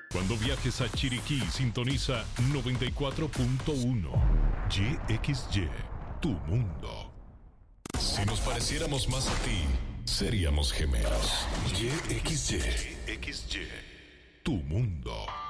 Cuando viajes a Chiriquí, sintoniza 94.1. YXY, tu mundo. Si nos pareciéramos más a ti, seríamos gemelos. YXY, tu mundo.